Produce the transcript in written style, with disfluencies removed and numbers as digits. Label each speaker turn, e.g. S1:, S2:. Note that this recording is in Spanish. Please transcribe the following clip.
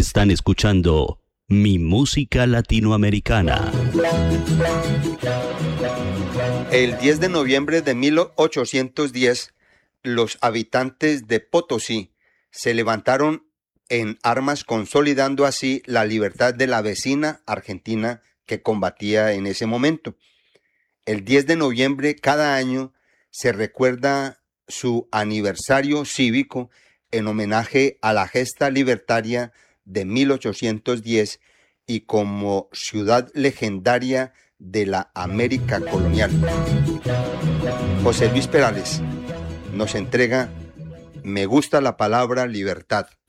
S1: Están escuchando Mi Música Latinoamericana.
S2: El 10 de noviembre de 1810, los habitantes de Potosí se levantaron en armas, consolidando así la libertad de la vecina Argentina que combatía en ese momento. El 10 de noviembre cada año se recuerda su aniversario cívico en homenaje a la gesta libertaria de 1810 y como ciudad legendaria de la América colonial. José Luis Perales nos entrega Me gusta la palabra libertad.